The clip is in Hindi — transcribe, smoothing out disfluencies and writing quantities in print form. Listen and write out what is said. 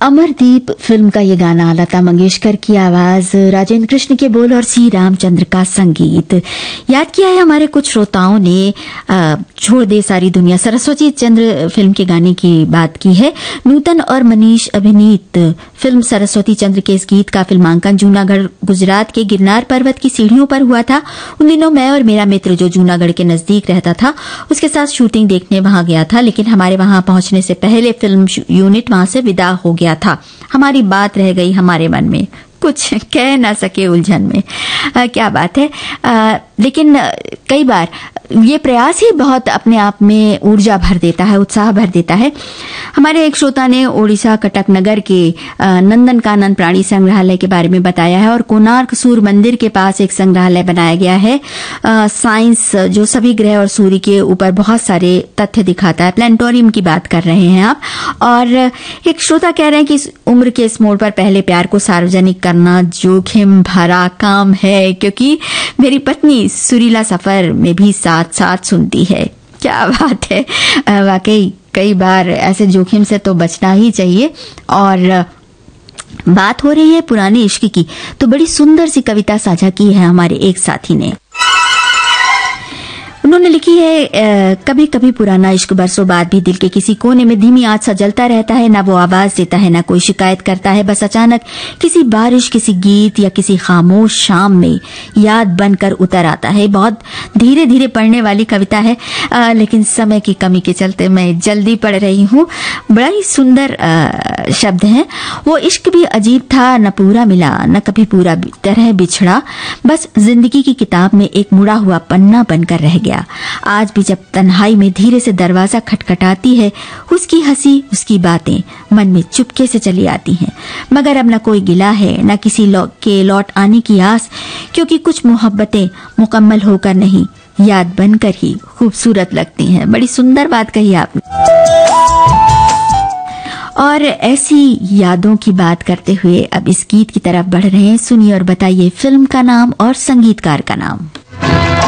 अमरदीप फिल्म का ये गाना, लता मंगेशकर की आवाज, राजेंद्र कृष्ण के बोल और सी रामचंद्र का संगीत। याद किया है हमारे कुछ श्रोताओं ने छोड़ दे सारी दुनिया, सरस्वती चंद्र फिल्म के गाने की बात की है। नूतन और मनीष अभिनीत फिल्म सरस्वती चंद्र के इस गीत का फिल्मांकन जूनागढ़ गुजरात के गिरनार पर्वत की सीढ़ियों पर हुआ था। उन दिनों मैं और मेरा मित्र जो जूनागढ़ के नजदीक रहता था उसके साथ शूटिंग देखने वहां गया था, लेकिन हमारे वहां पहुंचने से पहले फिल्म यूनिट वहां से विदा हो गया था। हमारी बात रह गई हमारे मन में, कुछ कह ना सके उलझन में। क्या बात है। लेकिन कई बार ये प्रयास ही बहुत अपने आप में ऊर्जा भर देता है, उत्साह भर देता है। हमारे एक श्रोता ने ओडिशा कटक नगर के नंदनकानन प्राणी संग्रहालय के बारे में बताया है और कोणार्क सूर्य मंदिर के पास एक संग्रहालय बनाया गया है साइंस, जो सभी ग्रह और सूर्य के ऊपर बहुत सारे तथ्य दिखाता है। प्लानिटोरियम की बात कर रहे हैं आप। और एक श्रोता कह रहे हैं कि इस उम्र के इस मोड़ पर पहले प्यार को सार्वजनिक करना जोखिम भरा काम है, क्योंकि मेरी पत्नी सुरीला सफर में भी साथ साथ सुनती है। क्या बात है। वाकई कई बार ऐसे जोखिम से तो बचना ही चाहिए। और बात हो रही है पुराने इश्क की, तो बड़ी सुंदर सी कविता साझा की है हमारे एक साथी ने। उन्होंने लिखी है, कभी कभी पुराना इश्क बरसों बाद भी दिल के किसी कोने में धीमी आंच सा जलता रहता है। ना वो आवाज देता है, ना कोई शिकायत करता है, बस अचानक किसी बारिश, किसी गीत या किसी खामोश शाम में याद बनकर उतर आता है। बहुत धीरे धीरे पढ़ने वाली कविता है, लेकिन समय की कमी के चलते मैं जल्दी पढ़ रही हूँ। बड़ा ही सुंदर शब्द हैं। वो इश्क भी अजीब था, न पूरा मिला न कभी पूरा तरह बिछड़ा, बस जिंदगी की किताब में एक मुड़ा हुआ पन्ना बनकर रह गया। आज भी जब तन्हाई में धीरे से दरवाजा खटखटाती है, उसकी हंसी, उसकी बातें मन में चुपके से चली आती हैं। मगर अब न कोई गिला है, न किसी के लौट आने की आस, क्योंकि कुछ मोहब्बतें मुकम्मल होकर नहीं, याद बनकर ही खूबसूरत लगती हैं। बड़ी सुंदर बात कही आपने। और ऐसी यादों की बात करते हुए अब इस गीत की तरफ बढ़ रहे हैं। सुनिए और बताइए फिल्म का नाम और संगीतकार का नाम।